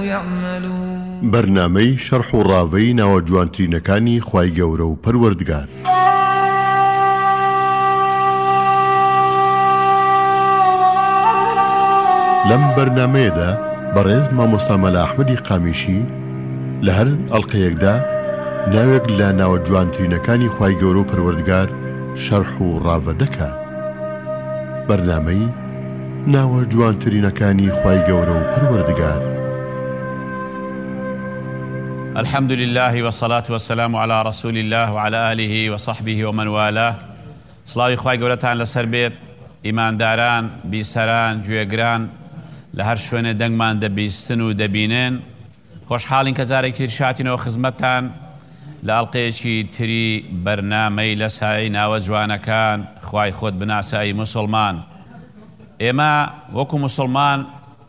يعملون. برنامەی شەرح و ڕاوەی ناوە جوانترینەکانی خوای گەورە و پەروەردگار. لەم بەرنامەیەدا بەڕێز مامۆستا مەلا ئەحمەدی قامیشی لە هەر ئەڵقەیەکدا ناوێک لە ناوە جوانترینەکانی خوای گەورە و پەروەردگار شەرح و ڕاوە دەکات. بەرنامەی ناوە جوانترینەکانی خوای گەورە و پەروەردگار. الحمد لله والصلاة والسلام على رسول الله وعلى آله وصحبه ومن والاه. سڵاوی خوای گەورەتان لەسەر بێت، ئیمانداران، بیسەران، گوێگران لە هەر شوێنێ دەنگمان دەبیستن و دەبینێن. خۆشحاڵین کە جارێکی شاتینەوە خزمەتتان لە ئەڵقەیەکی تری بەرنامەی لە سایەی ناوە جوانەکان خوای خۆت بناسایی موسڵمان. ئێمە وەکو موسڵمان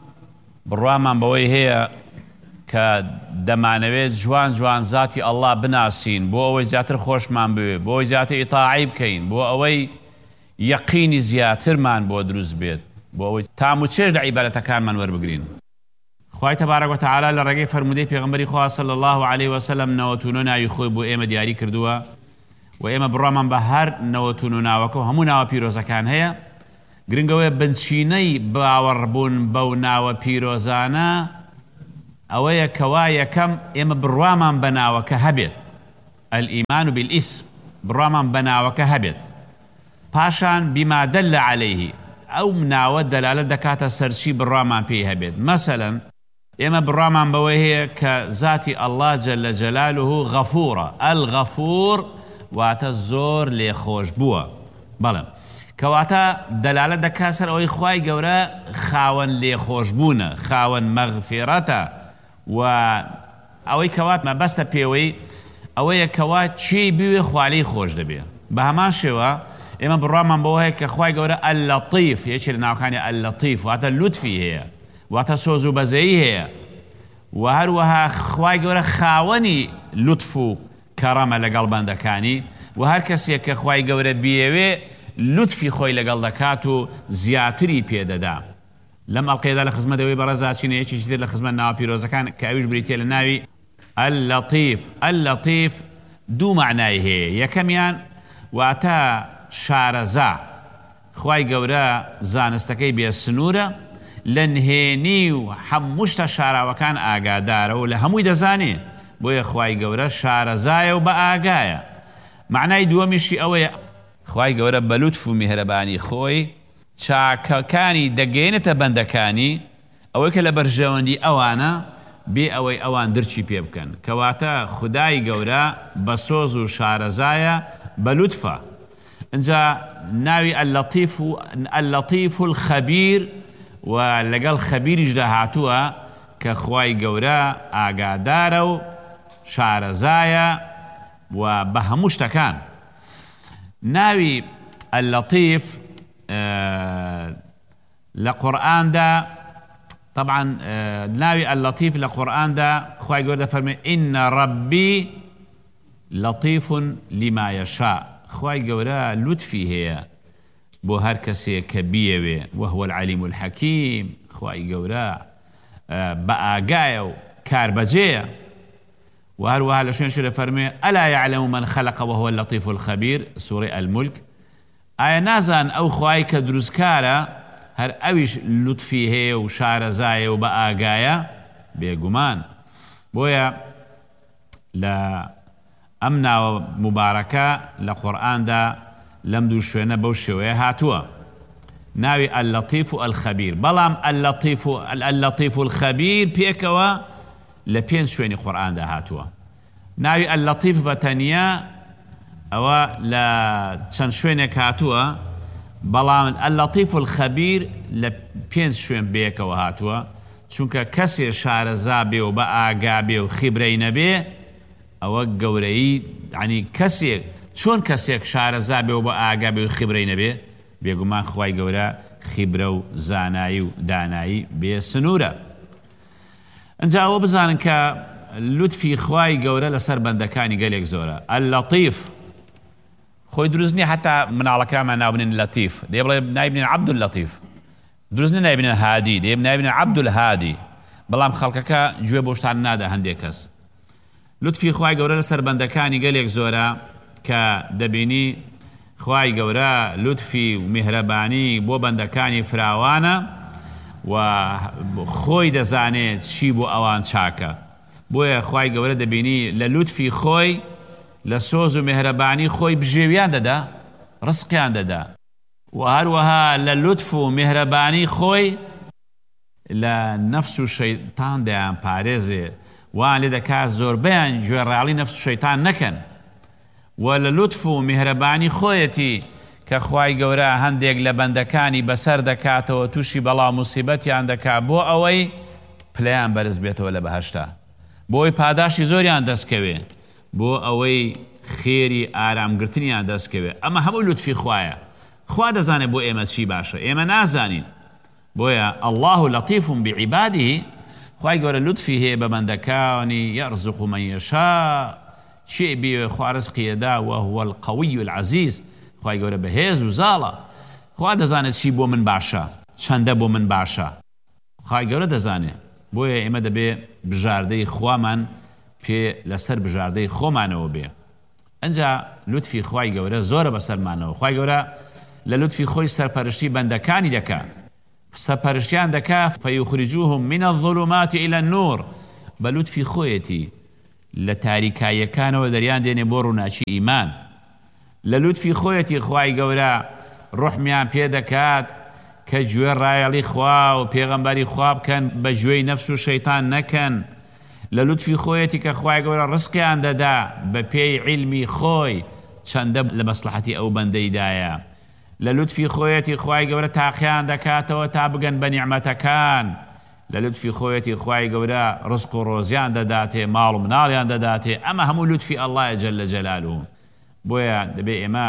بڕوامان بەوەی هەیە کە دەمانەوێت جوان جوان زاتی ئەڵڵا بناسین بۆ ئەوەی زیاتر خۆشمان بوێ، بۆ ئەوەی زیاتر ئیتاعی بکەین، بۆ ئەوەی یەقینی زیاترمان بۆ دروست بێت، بۆ ئەوەی تام و چێژ لە عیبادەتەکانمان وەربگرین. خوای تەبارەک وتەعالا لە ڕێگەی فەرمودەی پێغەمبەری خوا صلی الله علیه وسلم نەوەتون و ناوی خۆی بۆ ئێمە دیاری کردووە و ئێمە بڕوامان بە هەر نەوەتون و ناوەکە و هەموو ناوە پیرۆزەکان هەیە. گرنگەوەی بنچینەی باوەڕبوون بەو ناوە پیرۆزانە ئەوەیە کەوا یەکەم ئێمە بڕوامان بە ناوەکە هەبێت، ئەلئیمان بالئیسم، بڕوامان بە ناوەکە هەبێت. پاشان بیما دەل عەلەیه، ئەو ناوە دەلالەت دەکاتە سەرچی بڕوامان پێی هەبێت. مەسەلەن ئێمە بڕوامان بەوەی هەیە کە ذاتی ئەڵڵا جەلە جەلالوه غەفوورە، ئەلغەفوور واتە زۆر لێخۆش بووە. بەڵێ کەواتە دەلالەت دەکات سەر ئەوەی خوای گەورە خاوەن لێخۆش بوونە، خاوەن مەغفیرەتە و ئەوەی کەوا مەبەستە پێوەی ئەوەیە کەوا چی بوێ خوالی خۆش دەبێ. بە هەمان شێوە ئێمە بڕوامان بەوە هەیە کە خوای گەورە ئەللەطیف، یەکێک لە ناوەکانی ئەللەطیف واتە لوتفی هەیە، واتە سۆز و بەزەیی هەیە و هەروەها خوای گەورە خاوەنی لوتف و کەڕەمە لەگەڵ بەندەکانی و هەر کەسێک کە خوای گەورە بیەوێ لوتفی خۆی لەگەڵ دەکات و زیاتری پێدەدا. لەم ئەڵقەیەدا لە خزمەتەوەی بەڕێزاچینە یەکێکی تر لە خزمەت ناوە پیرۆزەکان کە ئەویش بریتێ لە ناوی ئەللەطیف. ئەللەطیف دوو معنای هەیە، یەکەمیان واتە شارەزا، خوای گەورە زانستەکەی بێسنوورە، لە نهێنی و هەموو شتە شاراوەکان ئاگادارە و لە هەمووی دەزانێ، بۆیە خوای گەورە شارەزایە و بە ئاگایە. معنای دووەمیشی ئەوەیە خوای گەورە بە لوتف و میهرەبانی خۆی چاکەکانی دەگەێنێتە بەندەکانی ئەوەی کە لە بەرژەوەندی ئەوانە بێ ئەوەی ئەوان درچی پێ بکەن، کەواتە خودای گەورە بە سۆز و شارەزایە بە لوتفە. اینجا ناوی ئەللەطیف و الخەبیر و لەگەڵ خەبیریشدا هاتووە کە خوای گەورە ئاگادارە و شارەزایە و بە هەموو شتەکان. ناوی ئەللەطیف لە قورئاندا طبعا ناوی ئەللەطیف لە قورئاندا خوای گەورە دەفەرمێ ئین ڕەبی لەطیف لما یەشاء، خوای گەورە لوتفی هەیە بۆ هەر کەسێک کە بیەوێ، وهو العەلیم الحەکیم، خوای گەورە بە ئاگایە و کاربەجێیە. و هەروەها لە شوێنێکی دەفەرمێ ئەلا یعلم من خەلق وهو اللەطیف الخەبیر، سوورەی ئەلمولک. ئایا نازان ئەو خوای کە دروستکارە هەر ئەویش لوتفی هەیە و شارەزایە و بە ئاگایە؟ بێگومان. بۆیە لە ئەم ناوە مبارەکە لە قورئاندا لەم دوو شوێنە بەو شێوەیە هاتووە، ناوی ئەللەطیف و ئەلخەبیر. بەڵام ئەللەطیف و الخەبیر پێکەوە لە 5 شوێنی قورئاندا هاتووە. ناوی ئەللەطیف بەتەنیا ئەوە لە چەند شوێنێک هاتووە، بەڵام ئەللەطیف و الخەبیر لە 5 شوێن بێکەوە هاتووە، چونکە کەسێ شارەزا بێ و بە ئاگا بێ و خیبرەی نەبێ ئەوە گەورەی، یعنی کەسێک چۆن کەسێک شارەزا بێ و بە ئاگا بێ و خیبرەی نەبێ، بێگومان خوای گەورە خیبرە و زانایی و دانایی بێ سنوورە. ئەنجا ئەوە بزانن کە لوتفی خوای گەورە لەسەر بەندەکانی گەلێک زۆرە. ئەللەطیف خۆی دروست نییە حتا مناڵەکانمان ناوبنێن لەتیف، دێ بڵێ نایبنێن عەبدوللەتیف، دروست نییە نایبنێن هادی، دێ نایبنێن عەبدولهادی، بەڵام خەڵکەکە گوێ بۆ شتان نادا هەندێک کەس. لوتفی خوای گەورە لەسەر بەندەکانی گەلێک زۆرە کە دەبینی خوای گەورە لوتفی و میهرەبانی بۆ بەندەکانی فراوانە و خۆی دەزانێت چی بۆ ئەوان چاکە. بۆیە خوای گەورە دەبینی لە لوتفی خۆی لە سۆز و میهرەبانی خۆی بژێویان دەدا، ڕزقیان دەدا، و هەروەها لە لوتف و میهرەبانی خۆی لە نەفس و شەیتان دەیان پارێزێ، وان لێ دەکات زۆربەیان گوێڕاڵی نەفس و شەیتان نەکەن. و لە لوتف و میهرەبانی خۆیەتی کە خوای گەورە هەندێک لە بەندەکانی بەسەر دەکاتەوە، تووشی بەڵام موسیبەتیان دەکات بۆ ئەوەی پلەیان بەرز بێتەوە لە بەهەشتا، بۆی پاداشی زۆریان دەستکەوێ، بۆ ئەوەی خێری ئارامگرتنیان دەستکەوێ. ئەمە هەموو لوتفی خوایە. خوا دەزانێت بۆ ئێمە چی باشە، ئێمە نازانین. بۆیە الله لطیف بعباده، خوای گەورە لوتفی هەیە بە بەندەکانی یەرزق من یەشاء، چێ بێ خوا ڕزقی دەدا، وهو القوی العزیز. خوای گەورە بەهێز و زاڵە، خوا دەزانێت چی بۆ من باشە، چەندە بۆ من باشە، خوای گەورە دەزانێت. بۆیە ئێمە دەبێ بژاردەی خوامان پێ لەسەر بژاردەی خۆمانەوە بێ. ئەنجا لوتفی خوای گەورە زۆرە بەسەرمانەوە. خوای گەورە لە لوتفی خۆی سەرپەرشتی بەندەکانی دەکات، سەرپەرشتیان دەکات فەیوخرجوهم من الظلمات إلى النور. بە لوتفی خۆیەتی لە تاریکاییەکانەوە دەریان دێنێ بۆ ڕووناچی ئیمان. لە لوتفی خۆیەتی خوای گەورە ڕوحمیان پێ دەکات کە گوێ ڕایەڵی خوا و پێغەمبەری خوا بکەن، بە گوێی نەفس و شەیتان نەکەن. لە لوتفی خۆیەتی کە خوای گەورە ڕزقیان دەدا بە پێی عیلمی خۆی، چەندە لە مەسلحەتی ئەو بەندەیدایە. لە لوتفی خۆیەتی خوای گەورە تاقییان دەکاتەوە تا بگەن بە نیعمەتەکان. لە لوتفی خۆیەتی خوای گەورە ڕزق و ڕۆزیان دەداتێ، ماڵ و مناڵیان دەداتێ. ئەمە هەموو لوتفی ئەڵڵایە جەلە جەلالوه. بۆیە دەبێ ئێمە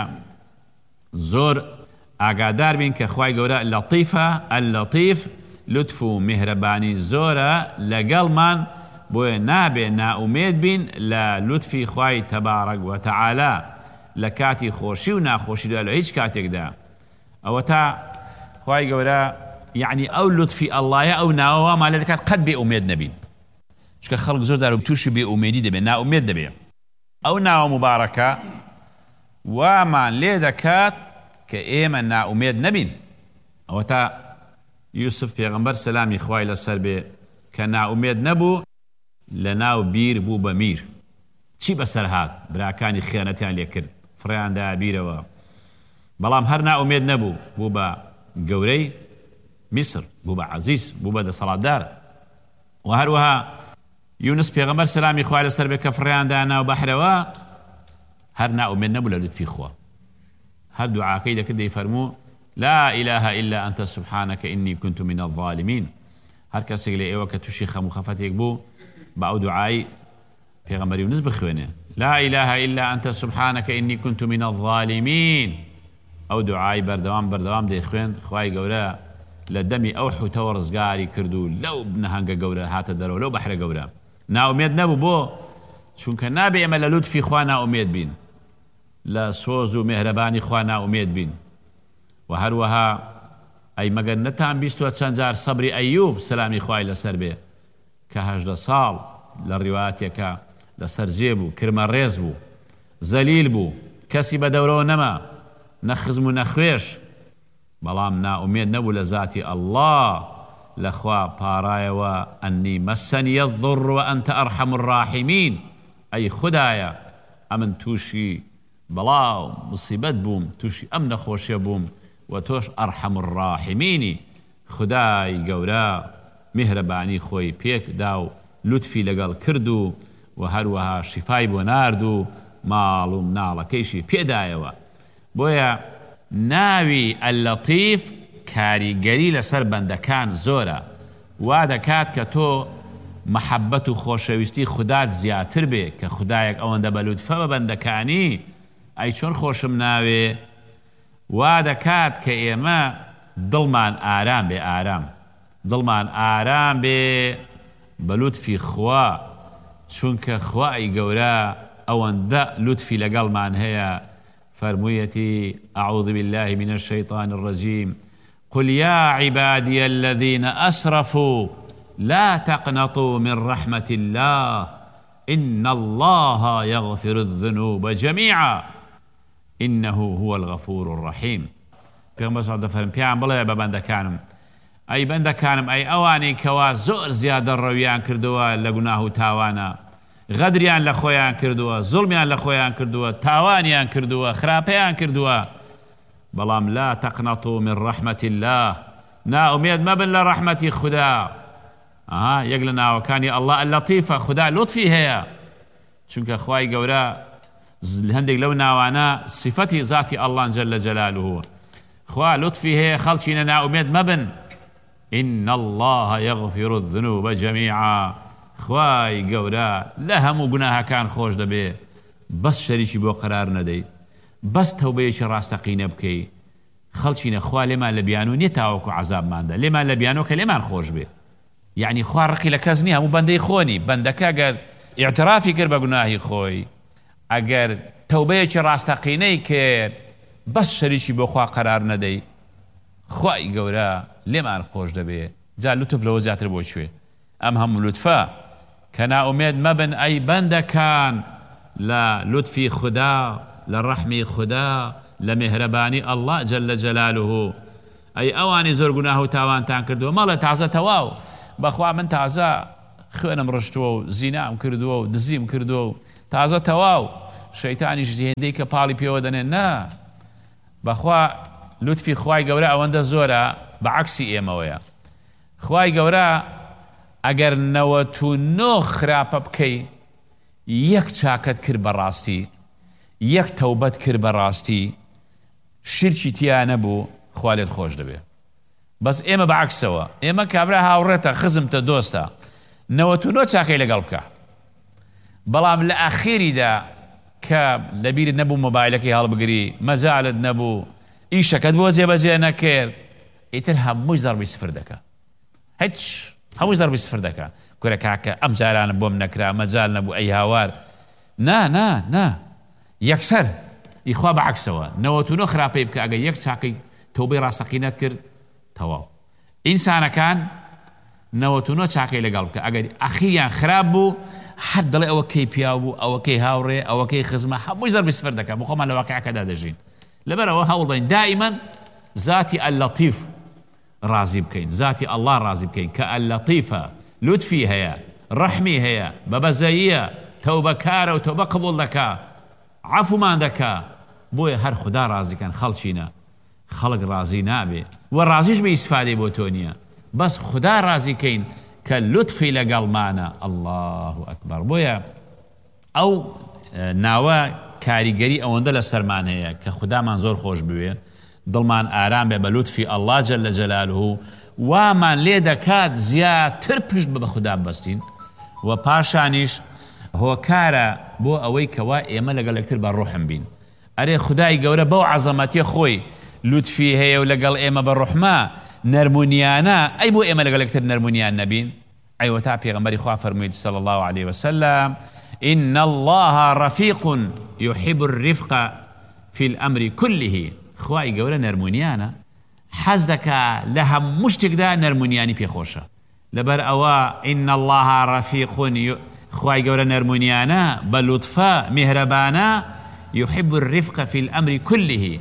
زۆر ئاگادار بین کە خوای گەورە لەطیفە، اللەطیف، لوتف و میهرەبانی زۆرە لەگەڵمان. بۆیە نابێ ناومێد بین لە لوتفی خوای تەبارەک وتەعالا لە کاتی خۆشی و ناخۆشیدا، لە هیچ کاتێکدا. ئەوە تا خوای گەورە یعنی ئەو لوتفی ئەڵڵایە ئەو ناوەمان لێ دەکات قەت بێ ئومێد نەبین، چونکە خەڵک زۆر جار تووشی بێ ئومێدی دەبێت، ناومێد دەبێت. ئەو ناوە مبارەکە وامان لێ دەکات کە ئێمە ناومێد نەبین. ئەوە تا یوسف پێغەمبەر سەلامی خوای لەسەر بێ کە ناومێد نەبوو، لە ناو بیر بوو بە میر. چی بەسەر هات؟ براکانی خیانەتیان لێ کرد، فڕیاندا بیرەوە، بەڵام هەر ناومێد نەبوو، بوو بە گەورەی میسر، بوو بە عەزیز، بوو بە دەسەڵاتدار. و هەروەها یونس پێغەمبەر سەلامی خوای لەسەر بێ کە فڕیاندا ناو بەحرەوە، هەر ناومێد نەبوو لە لوتفی خوا. هەر دوعاکەی دەکرد دەیفەرموو لا إله إلا أنت سبحانك إني كنت من الظالمين. هەر کەسێک لە ئێوە کە تووشی خەم و خەفەتێک بوو بە ئەو دوعای پێغەمبەر یونس بخوێنێ، لا إله إلا أنت سبحانك إني كنت من الظالمين. ئەو دوعای بەردەوام دەیخوێن، خوای گەورە لە دەمی ئەو حوتەوە ڕزگاری کرد و لەو نەهەنگە گەورە هاتە دەرەوە، لەو بەحرە گەورە. ناومێد نەبوو. بۆ؟ چونکە نابێ ئێمە لە لوتفی خوا ناومێد بین، لە سۆز و میهرەبانی خوا ناومێد بین. و هەروەها ئەی مەگەر نەتان بیستوە چەند جار سەبری ئەیوب سەلامی خوای لەسەر بێ کە 18 ساڵ لە ڕیواتێکە لەسەر جێ بوو، کرمە ڕێز بوو، زەلیل بوو، کەسی بە دەورەوە نەما، نەخزم و نەخوێش، بەڵام ناومێد نەبوو لە ذاتی ئەڵڵا، لەخوا پارایەوە ئەنی مەسەنیە الضر وأنت أرحم الراحمین. ئەی خودایە ئەمن تووشی بەڵاو مصیبەت بووم، تووشی ئەم نەخۆشیە بووم، و تۆش ئەرحەم الراحمینی. خدای گەورە میهرەبانی خۆی پێکدا و لوتفی لەگەڵ کرد و هەروەها شیفای بۆ نارد و ماڵ و مناڵەکەیشی پێدایەوە. بۆیە ناوی اللەطیف کاریگەری لەسەر بەندەکان زۆرە، وا دەکات کە تۆ محەبەت و خۆشەویستی خودات زیاتر بێ، کە خدایەک ئەوەندە بە لوتفە بە بەندەکانی، ئەی چۆن خۆشم ناوێ. وا دەکات کە ئێمە دڵمان ئارام بێ، دڵمان ئارام بێ بە لوتفی خوا، چونکە خوای گەورە ئەوەندە لوتفی لەگەڵمان هەیە. فەرموویەتی أعوذ بالله من الشيطان الرجيم قل يا عبادي الذين أسرفوا لا تقنطوا من رحمة الله إن الله يغفر الذنوب جميعا إنه هو الغفور الرحيم. پێغەمبەر سەڵ دەفەرمێ پێیان بڵێ بە بەندەکانم ئەی بەندەکانم ئەی ئەوانەی کەوا زۆر زیادە ڕەویان کردووە لە گوناه و تاوانە، غەدریان لە خۆیان کردووە، زوڵمیان لە خۆیان کردووە، تاوانیان کردووە، خراپەیان کردووە، بەڵام لا تقنطوا من رحمة الله، ناومێد مەبن لە ڕەحمەتی خوددا. یەک لە ناوەکانی ئەڵڵا اللەتیفە، خوددا لوتفی هەیە، چونکە خوای گەورە هەندێک لەو ناوانە صفەتی ذاتی ئەڵڵان جەلە جەلالوه، خوا لطفی هەیە، خەڵکینە ناومێد مەبن. إن الله يغفر الذنوب جميعا، خوای گەورە لە هەموو گوناهەکان خۆش دەبێ، بەس شەریکی بۆ قەرار نەدەی، بەس تەوبەیەکی ڕاستەقینە بکەی. خەڵکینە خوا لێمان لە بیانوو نیە تاوەکو عەزابماندا، لێمان لە بیانوو کە لێمان خۆش بێ. یعنی خوا ڕقی لە کەس نییە، هەموو بەندەی خۆنی. بەندەکە ئەگەر ئیعترافی کرد بە گوناهی خۆی، ئەگەر تەوبەیەکی ڕاستەقینەی کرد، بەس شەریکی بۆ خوا قەرار نەدەی، خوای گەورە لێمان خۆش دەبێ. جا لوتف لەوە زیاتر بۆ کوێ؟ ئەم هەموو لوتفە کە ناومێد مەبن ئەی بەندەکان لە لوتفی خوددا، لە ڕەحمی خوددا، لە مێهرەبانی ئەڵڵا جەلە جەلالوه. ئەی ئەوانی زۆر گوناه و تاوانتان کردووە، مەڵێ تازە تەواو بەخوا من تازە خوێنم ڕشتووە و زینام کردووە و دزیم کردووە و تازە تەواو شەیتانیش هێندەی کە پاڵی پێوە دەنێن. نا، بەخوا لوتفی خوای گەورە ئەوەندە زۆرە، بەعەکسی ئێمەوەیە. خوای گەورە ئەگەر 99 خراپە بکەی، یەک چاکت کرد بەڕاستی، یەک تەوبەت کرد بەڕاستی، شرکی تیا نەبوو، خوا لێت خۆش دەبێ. بەس ئێمە بەعەکسەوە، ئێمە کابرا هاوڕێتە، خزمتە، دۆستە، 99 چاکەی لەگەڵ بکە، بەڵام لە ئاخیریدا کە لەبیرت نەبوو مۆبایلەکەی هەڵبگری، مەجالت نەبوو، ئیشەکەت بۆ جێبەجێ نەکرد، ئیتر هەمووی زەربی سفر دەکە، هیچ هەمووی زەربی سفر دەکە. کورە کاکە ئەم جارانە بۆم نەکرا، مەجال نەبوو، ئەی هاوار. نا یەکسەر ئیخوا بەعەکسەوە 99 خراپەی بکە، ئەگەر یەک چاکەی تەوبەی ڕاستەقینەت کرد، تەواو. ئینسانەکان 99 چاکەی لەگەڵ بکە، ئەگەر ئەخیریان خراپ بوو، حد دڵێ ئەوە کەی پیاو بوو، ئەوە کەی هاوڕێ، ئەوە کەی خزمە، هەمووی زەربی سفر دەکە. بۆ خۆمان لە واقعەکەدا دەژین. لەبەرەوە هەوڵ بین دائیمەن ذاتی اللەتیف ڕازی بکەین، ذاتی ئەڵڵا ڕازی بکەین کە اللەتیفە، لوتفی هەیە، ڕەحمی هەیە، بەبەزەییە، تەوبەکارە و تەوبە قبوڵ دەکا، عەفومان دەکا. بۆیە هەر خوددا ڕازیکەن، خەڵکینە، خەڵک ڕازی نابێ و ڕازیش بە ئیسفادەی بۆ تۆ نییە، بەس خوددا ڕازیکەین کە لوتفی لەگەڵمانە. الله ئەکبەر. بۆیە ئەو ناوە کاریگەری ئەوەندە لە سەرمان هەیە کە خوددامان زۆر خۆش بوێ، دڵمان ئارام بێ بە لوتفی ئەڵڵا جەلە جەلالوه، وامان لێ دەکات زیاتر پشت بە خوددا بەستین، و پاشانیش هۆکارە بۆ ئەوەی کەوا ئێمە لەگەڵ یەکتر بە ڕوحم بین. ئەرێ خودای گەورە بەو عەزەمەتیە خۆی لوتفی هەیە و لەگەڵ ئێمە بە ڕوحمە نەرمونیانە، ئەی بۆ ئێمە لەگەڵ یەکتر نەرمونیان نەبین؟ ئەیوە تا پێغەمبەری خوا فەرموویت صلی الله عليه وسلم: إن الله رفيق يحب الرفق في الأمر كله. خوای گەورە نەرمونیانە، حەز دەکا لە هەموو شتێکدا نەرمونیانی پێخۆشە. لەبەر ئەوە إن الله رفيق، خوای گەورە نەرمونیانە، بە لوتفە، میهرەبانە، يحب الرفق في الأمر كله،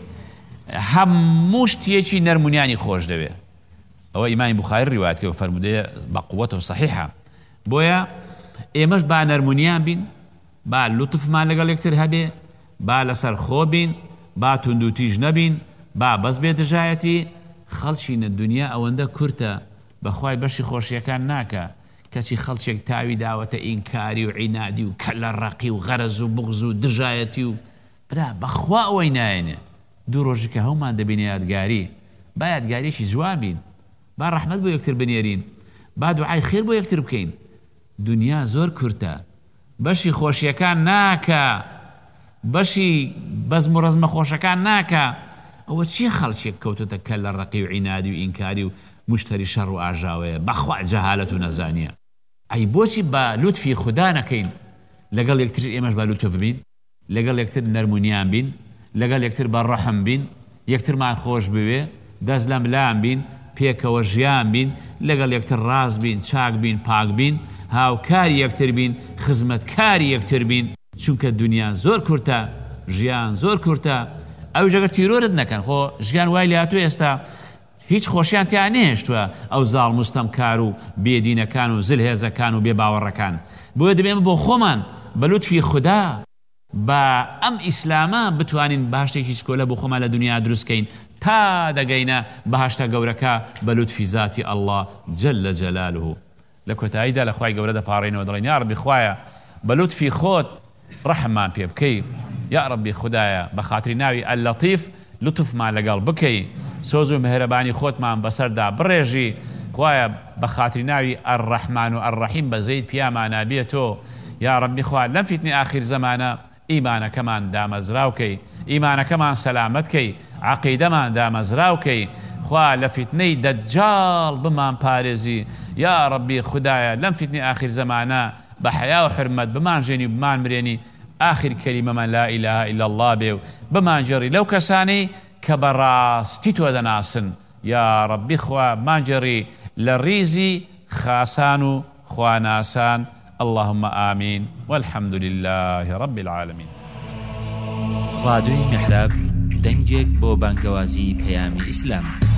هەموو شتێکی نەرمونیانی خۆش دەوێ. ئەوە ئیمامی بوخاری ڕیوایەت کردووە، فەرموودەیە بە قووەت و صحیحە. بۆیە ئێمەش با نەرمونیان بین، با لوتفمان لەگەڵ یەکتر هەبێ، با لەسەر خۆ بین، با توندوتیژ نەبین، با بەس بێدژایەتی. خەڵکینە دنیا ئەوەندە کورتە، بەخوای بەشی خۆشیەکان ناکە. کەسی خەڵکێک تاوی داوەتە ئینکاری و عینادی و کەلە ڕەقی و غەرەز و بغز و دژایەتی و برا بەخوا ئەوەی نایەنێ. دوو ڕۆژی کە هەومان دەبینە یادگاری، با یادگاریشی جوان بین، با ڕەحمەت بۆ یەکتر بنێرین، با دوعای خێر بۆ یەکتر بکەین. دنیا زۆر کورتە، بەشی خۆشیەکان ناکە، بەشی بەزم و ڕەزمە خۆشەکان ناکە. ئەوە چیە خەڵکێک کەوتۆتە کەلە ڕەقی و عینادی و ئینکاری و مشتری شەڕ و ئاژاوەیە، بەخوا جەهالەت و نەزانیە. ئەی بۆچی بە لوتفی خوددا نەکەین؟ لەگەڵ یەکتر ئێمەش بە لوتف بین، لەگەڵ یەکتر نەرمونیان بین، لەگەڵ یەکتر بە ڕەحم بین، یەکترمان خۆش بوێ، دەست لە ملام بین، پێکەوە ژیان بین لەگەڵ یەکتر ڕاست بین چاک بین پاک بین هاوکاری یەکتر بین خزمەتکاری یەکتر بین چونکە دنیا زۆر کورتە ژیان زۆر کورتە ئەو ژەگەر تیرۆرت نەکەن خۆ ژیان وای لاتوە ئێستا هیچ خۆشیان تیان نێشتووە ئەو زاڵ مستەمکار و بێدینەکان و زلهێزەکان و بێباوەڕەکان بۆیە دەبێمە بۆ خۆمان بە لوتفی خوددا بە ئەم ئیسلامە بتوانین باشتێکی چکۆلە بۆ خۆمان لە دنیا دروستکەین تا دەگەینە بەهاشتە گەورەکە بە لوتفی ذاتی ئەڵڵا جەلە جەلالوه لە کۆتاییدا لە خوای گەورە دەپاڕێنەوە دەڵێن یا ڕەبی خوایە بە لوتفی خۆت ڕەحممان پێ بکەی یا ڕەبی خودایە بە خاتری ناوی ئەللەتیف لوتفمان لەگەڵ بکەی سۆز و مهرەبانی خۆتمان بەسەردا بڕێژی خوایە بە خاتری ناوی ئەرڕەحمان و ئەرڕەحیم بەزەید پیامانە بێتۆ یا ڕەبی خوا لەم فیتنەی ئاخیر زەمانە ئیمانەکەمان دامەزراوکەی ئیمانەکەمان سەلامەتکەی عەقیدەمان دامەزراوکەی خوا لە فیتنەی دەجاڵ بمان پارێزی یا ڕەبی خودایە لەم فیتنەی ئاخیر زەمانە بە حەیا و حرمەت بمانژێنی و بمان مرێنی آخر کەلیمەمان لا ئیلاهە ئیلا الله بێ و بمانجێڕی لەو کەسانەی کە بەڕاستی تۆ دەناسن یا ڕەبی خوا مانجێڕی لە ڕیزی خاسان و خواناسان اللهم آمين والحمد لله رب العالمين. راديو محراب دەنگێک بۆ بانگەوازی پەیامی ئیسلام.